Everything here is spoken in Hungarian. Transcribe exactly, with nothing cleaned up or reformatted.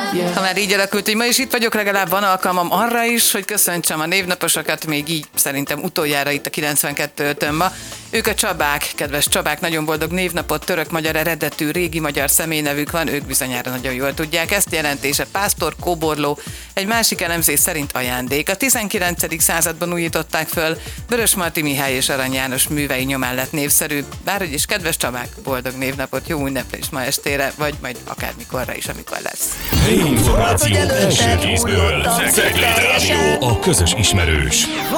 Ha már így alakult, hogy ma is itt vagyok, legalább van alkalmam arra is, hogy köszöntsem a névnaposokat, még így szerintem utoljára itt a kilencvenkettő ötön ma. Ők a Csabák, kedves Csabák, nagyon boldog névnapot, török-magyar eredetű, régi magyar személynevük van, ők bizonyára nagyon jól tudják ezt, jelentése pásztor, kóborló, egy másik elemzés szerint ajándék. A tizenkilencedik században újították föl, Vörösmarty Mihály és Arany János művei nyomán lett névszerű, bárhogy is, kedves Csabák, boldog névnapot, jó ünneplés ma estére, vagy majd akármikorra is, amikor lesz. Helyi információ első kézből. Cegléd Rádió, a közös ismerős.